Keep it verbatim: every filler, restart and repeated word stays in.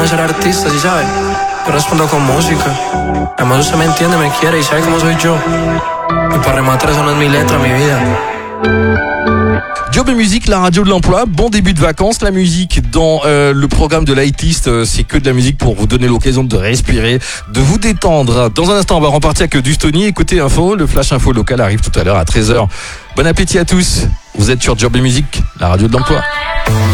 quieren ser artistas, ¿sí sabes? Yo respondo con música. Además usted me entiende, me quiere y sabe cómo soy yo. Y para rematar, eso no es mi letra, mi vida. Job et musique, la radio de l'emploi. Bon début de vacances. La musique dans euh, le programme de Lightist, euh, c'est que de la musique pour vous donner l'occasion de respirer, de vous détendre. Dans un instant, on va repartir avec du Stony. Écoutez info, le flash info local arrive tout à l'heure à treize heures. Bon appétit à tous. Vous êtes sur Job et musique, la radio de l'emploi.